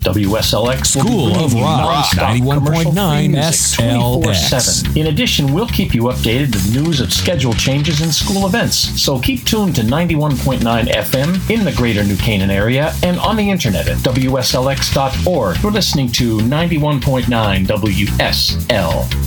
WSLX School of Rock, 91.9 SLX. 24/7. In addition, we'll keep you updated with news of schedule changes and school events. So keep tuned to 91.9 FM in the greater New Canaan area and on the internet at WSLX.org. You're listening to 91.9 WSLX.